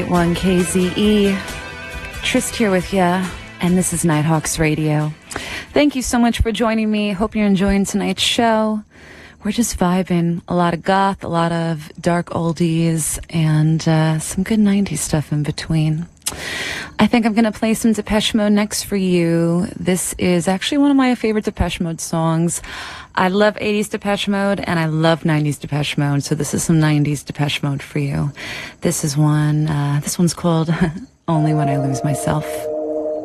One KZE. Trist here with ya, and this is Nighthawks Radio. Thank you so much for joining me. Hope you're enjoying tonight's show. We're just vibing. A lot of goth, a lot of dark oldies, and some good 90s stuff in between. I think I'm going to play some Depeche Mode next for you. This is actually one of my favorite Depeche Mode songs. I love 80s Depeche Mode, and I love 90s Depeche Mode, so this is some 90s Depeche Mode for you. This is one, this one's called Only When I Lose Myself.